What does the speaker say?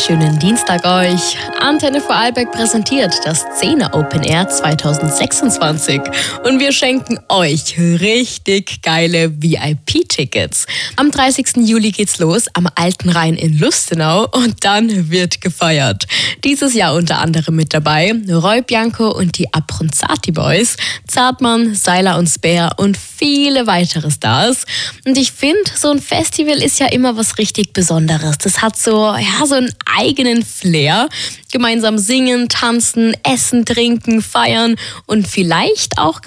wunderschönen Dienstag euch. Antenne Vorarlberg präsentiert das 10er Open Air 2026 und wir schenken euch richtig geile VIP-Tickets. Am 30. Juli geht's los am Alten Rhein in Lustenau und dann wird gefeiert. Dieses Jahr unter anderem mit dabei Roy Bianco und die Abronzati Boys, Zartmann, Seiler und Speer und viele weitere Stars. Und ich finde, so ein Festival ist ja immer was richtig Besonderes. Das hat so einen eigenen Flair. Gemeinsam singen, tanzen, essen, trinken, feiern und vielleicht auch